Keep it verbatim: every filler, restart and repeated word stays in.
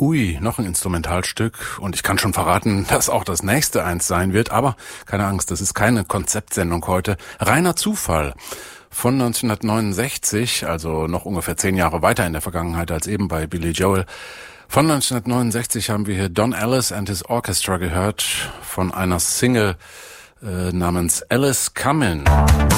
Ui, noch ein Instrumentalstück und ich kann schon verraten, dass auch das nächste eins sein wird, aber keine Angst, das ist keine Konzeptsendung heute. Reiner Zufall. Von neunzehnhundertneunundsechzig, also noch ungefähr zehn Jahre weiter in der Vergangenheit als eben bei Billy Joel. Von neunzehnhundertneunundsechzig haben wir hier Don Ellis and his Orchestra gehört von einer Single äh, namens Alice Comin'.